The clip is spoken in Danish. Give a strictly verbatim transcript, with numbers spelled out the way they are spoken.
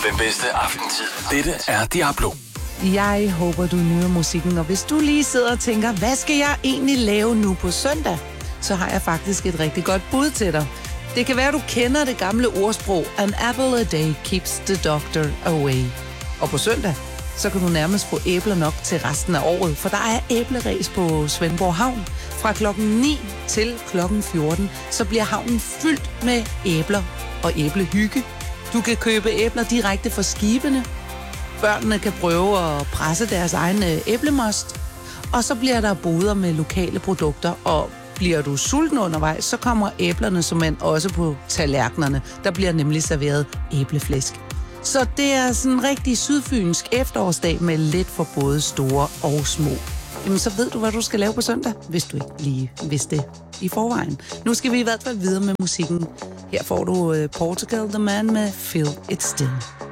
Den bedste aftentid. Dette er Diablo. Jeg håber, du nyder musikken, og hvis du lige sidder og tænker, hvad skal jeg egentlig lave nu på søndag? Så har jeg faktisk et rigtig godt bud til dig. Det kan være, at du kender det gamle ordsprog, an apple a day keeps the doctor away. Og på søndag, så kan du nærmest få æbler nok til resten af året, for der er æbleræs på Svendborg Havn. Fra klokken ni til klokken fjorten, så bliver havnen fyldt med æbler og æblehygge. Du kan købe æbler direkte fra skibene. Børnene kan prøve at presse deres egen æblemost. Og så bliver der boder med lokale produkter, og bliver du sulten undervejs, så kommer æblerne som end også på tallerkenerne. Der bliver nemlig serveret æbleflæsk. Så det er sådan en rigtig sydfynsk efterårsdag med lidt for både store og små. Jamen, så ved du, hvad du skal lave på søndag, hvis du ikke lige vidste det i forvejen. Nu skal vi i hvert fald videre med musikken. Her får du uh, Portugal The Man med Feel It Still.